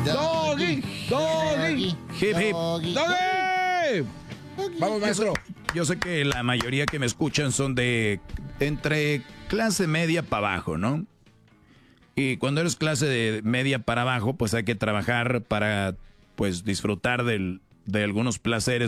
Doggy. Doggy. Hip, hip. Doggy. Vamos, maestro. Yo sé que la mayoría que me escuchan son de entre clase media para abajo, ¿no? Y cuando eres clase de media para abajo, pues hay que trabajar para, pues, disfrutar de algunos placeres